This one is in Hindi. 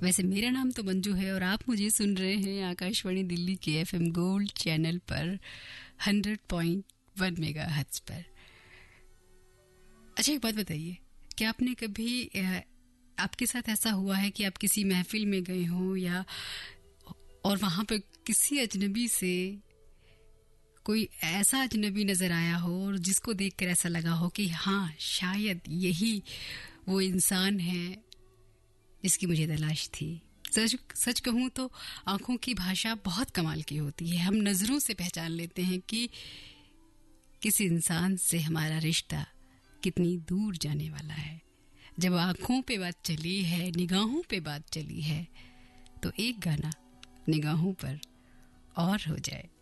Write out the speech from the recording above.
वैसे मेरा नाम तो मंजू है और आप मुझे सुन रहे हैं आकाशवाणी दिल्ली के FM गोल्ड चैनल पर 100.1 मेगाहर्ट्ज पर। अच्छा, एक बात बताइए, क्या आपने कभी आपके साथ ऐसा हुआ है कि आप किसी महफिल में गए हो या और वहां पर किसी अजनबी से कोई ऐसा अजनबी नजर आया हो और जिसको देखकर ऐसा लगा हो कि हाँ, शायद यही वो इंसान है जिसकी मुझे तलाश थी? सच कहूं तो आंखों की भाषा बहुत कमाल की होती है। हम नजरों से पहचान लेते हैं कि किसी इंसान से हमारा रिश्ता कितनी दूर जाने वाला है। जब आंखों पे बात चली है, निगाहों पे बात चली है, तो एक गाना निगाहों पर और हो जाए।